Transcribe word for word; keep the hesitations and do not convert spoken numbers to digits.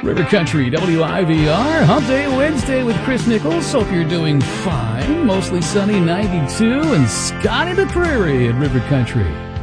River Country, W I V R, Hump Day Wednesday with Chris Nichols. Hope you're doing fine. Mostly sunny, ninety-two, and Scotty the Prairie at River Country.